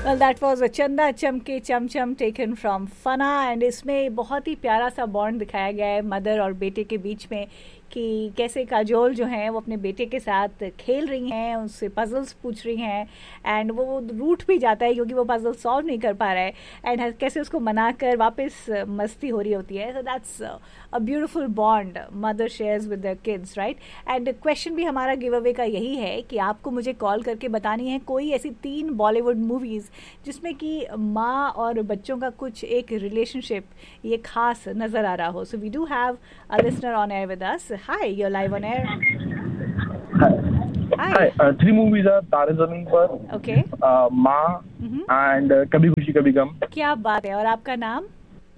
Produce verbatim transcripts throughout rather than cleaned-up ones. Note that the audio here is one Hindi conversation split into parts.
Well, that was a चंदा चमके चमचम taken from फना एंड इसमें बहुत ही प्यारा सा बॉन्ड दिखाया गया है मदर और बेटे के बीच में कि कैसे काजोल जो है वो अपने बेटे के साथ खेल रही हैं, उससे पजल्स पूछ रही हैं एंड वो रूठ भी जाता है क्योंकि वो पजल सॉल्व नहीं कर पा रहा है एंड कैसे उसको मनाकर वापस मस्ती हो रही होती है. So that's a beautiful bond mother shares with their kids, right. And question भी हमारा गिव अवे का यही है कि आपको मुझे कॉल करके बतानी है कोई ऐसी तीन बॉलीवुड मूवीज जिसमें कि माँ और बच्चों का कुछ एक रिलेशनशिप ये खास नजर आ रहा हो. So we do have a listener on air with us. Hi, you're live on air. Hi. Hi. Hi. Uh, three movies are तारे ज़मीन पर, Okay. uh, माँ Mhm. and uh, कभी खुशी कभी गम. क्या बात है. और आपका नाम?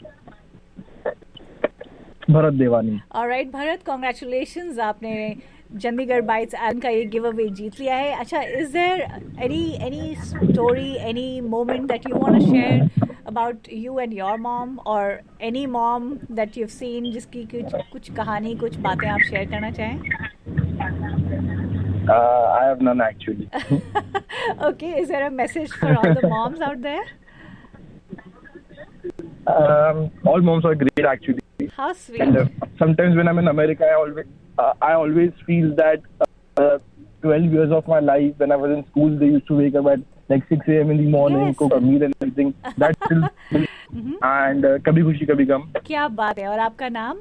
भरत देवानी. Alright, Bharat, congratulations. आपने चंडीगढ़ बाइट्स एंड का ये गिव अवे जीत लिया है. अच्छा, is there any any story, any moment that you want to share about you and your mom or any mom that you've seen जिसकी कुछ कुछ कहानी, कुछ बातें आप शेयर करना चाहें? Uh, I have none actually. Okay, is there a message for all the moms out there? Um, all moms are great actually. How sweet. And uh, sometimes when I'm in America, I always uh, I always feel that uh, twelve years of my life when I was in school, they used to wake up at like six a.m. in the morning, Yes. cook a meal and everything. That's still Mhm. and uh, कभी खुशी कभी गम. क्या बात है. और आपका नाम?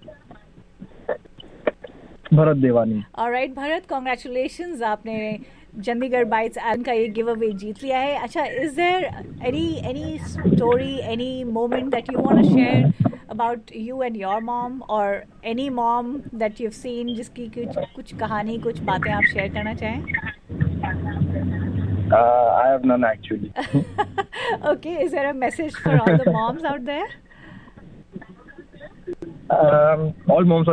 भरत देवानी. Alright Bharat, congratulations. आपने चंडीगढ़ बाइट्स एंड का ये गिव अवे जीत लिया है. अच्छा, is there any any story, any moment that you want to share about you and your mom और any mom that you have seen जिसकी कुछ कुछ कहानी, कुछ बातें आप शेयर करना चाहें? Uh, I have none actually. Okay, is there a message for all the moms out there? Um, all moms are